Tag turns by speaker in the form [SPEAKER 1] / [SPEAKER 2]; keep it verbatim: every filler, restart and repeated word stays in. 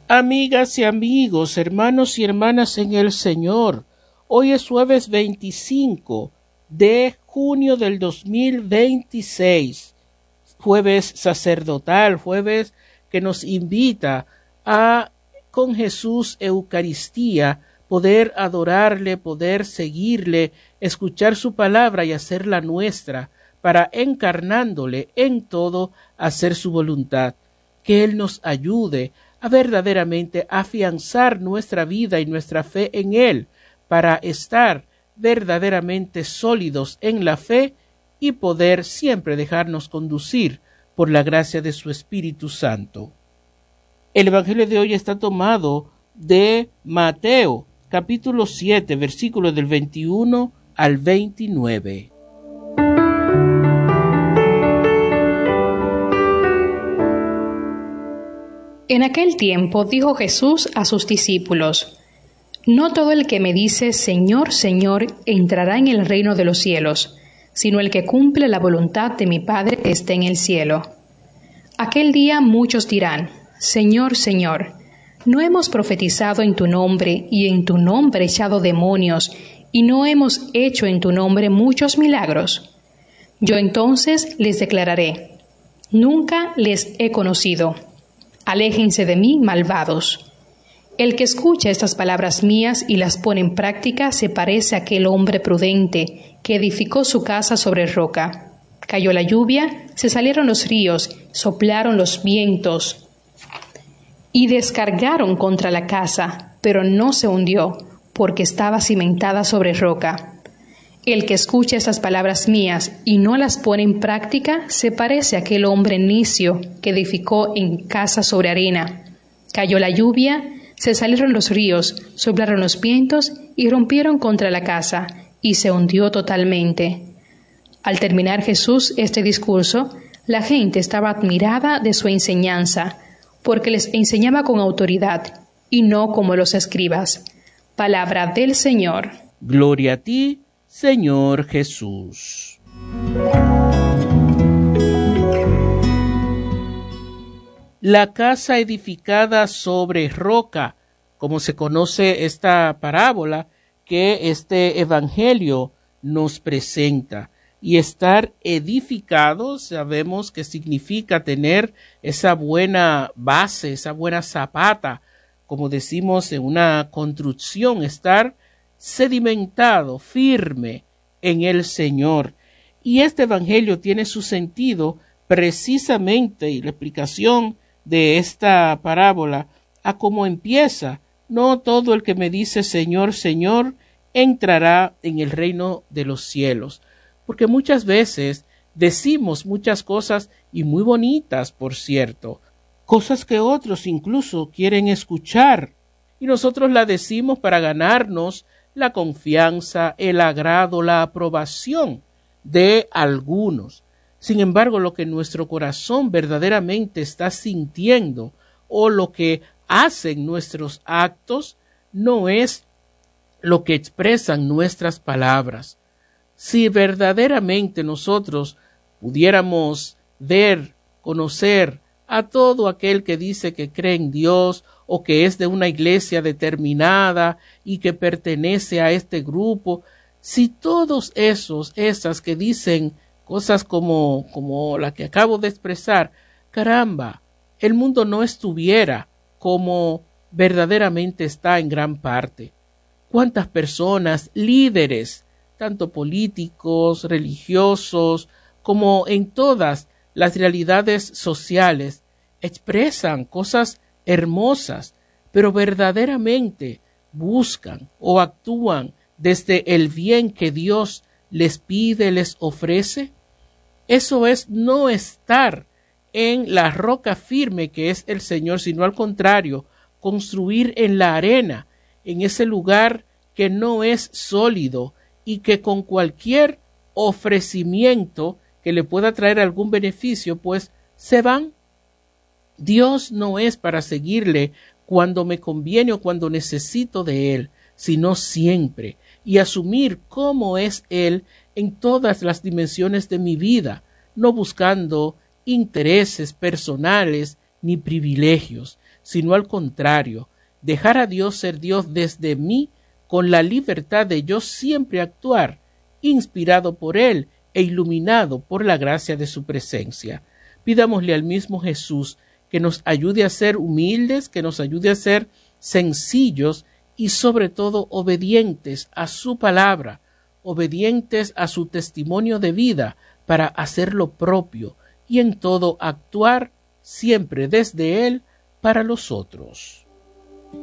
[SPEAKER 1] Amigas y amigos, hermanos y hermanas en el Señor, hoy es jueves veinticinco de junio del dos mil veintiséis, jueves sacerdotal, jueves que nos invita a, con Jesús Eucaristía, poder adorarle, poder seguirle, escuchar su palabra y hacerla nuestra, para encarnándole en todo, hacer su voluntad. Que Él nos ayude a verdaderamente afianzar nuestra vida y nuestra fe en Él, para estar verdaderamente sólidos en la fe y poder siempre dejarnos conducir por la gracia de su Espíritu Santo. El Evangelio de hoy está tomado de Mateo, capítulo siete, versículos del veintiuno al veintinueve.
[SPEAKER 2] En aquel tiempo dijo Jesús a sus discípulos: No todo el que me dice Señor, Señor, entrará en el reino de los cielos, sino el que cumple la voluntad de mi Padre que está en el cielo. Aquel día muchos dirán: Señor, Señor, ¿no hemos profetizado en tu nombre y en tu nombre echado demonios y no hemos hecho en tu nombre muchos milagros? Yo entonces les declararé: Nunca les he conocido. Aléjense de mí, malvados. El que escucha estas palabras mías y las pone en práctica se parece a aquel hombre prudente que edificó su casa sobre roca. Cayó la lluvia, se salieron los ríos, soplaron los vientos y descargaron contra la casa, pero no se hundió, porque estaba cimentada sobre roca. El que escucha estas palabras mías y no las pone en práctica se parece a aquel hombre necio que edificó en casa sobre arena. Cayó la lluvia, se salieron los ríos, soplaron los vientos y rompieron contra la casa, y se hundió totalmente. Al terminar Jesús este discurso, la gente estaba admirada de su enseñanza, porque les enseñaba con autoridad, y no como los escribas. Palabra del Señor.
[SPEAKER 1] Gloria a ti, Señor Jesús. La casa edificada sobre roca, como se conoce esta parábola que este evangelio nos presenta. Y estar edificado, sabemos que significa tener esa buena base, esa buena zapata, como decimos en una construcción, estar sedimentado, firme en el Señor. Y este evangelio tiene su sentido precisamente, y la explicación de esta parábola, a cómo empieza: no todo el que me dice Señor, Señor, entrará en el reino de los cielos. Porque muchas veces decimos muchas cosas, y muy bonitas, por cierto, cosas que otros incluso quieren escuchar, y nosotros la decimos para ganarnos la confianza, el agrado, la aprobación de algunos. Sin embargo, lo que nuestro corazón verdaderamente está sintiendo, o lo que hacen nuestros actos, no es lo que expresan nuestras palabras. Si verdaderamente nosotros pudiéramos ver, conocer a todo aquel que dice que cree en Dios, o que es de una iglesia determinada y que pertenece a este grupo, si todos esos, esas que dicen cosas como, como la que acabo de expresar, caramba, el mundo no estuviera como verdaderamente está en gran parte. ¿Cuántas personas, líderes, tanto políticos, religiosos, como en todas las realidades sociales, expresan cosas hermosas, pero verdaderamente buscan o actúan desde el bien que Dios les pide, les ofrece? Eso es no estar en la roca firme que es el Señor, sino al contrario, construir en la arena, en ese lugar que no es sólido y que con cualquier ofrecimiento que le pueda traer algún beneficio, pues se van. Dios no es para seguirle cuando me conviene o cuando necesito de Él, sino siempre, y asumir cómo es Él en todas las dimensiones de mi vida, no buscando intereses personales ni privilegios, sino al contrario, dejar a Dios ser Dios desde mí, con la libertad de yo siempre actuar, inspirado por Él e iluminado por la gracia de su presencia. Pidámosle al mismo Jesús que nos ayude a ser humildes, que nos ayude a ser sencillos y sobre todo obedientes a su palabra, obedientes a su testimonio de vida para hacer lo propio y en todo actuar siempre desde Él para los otros.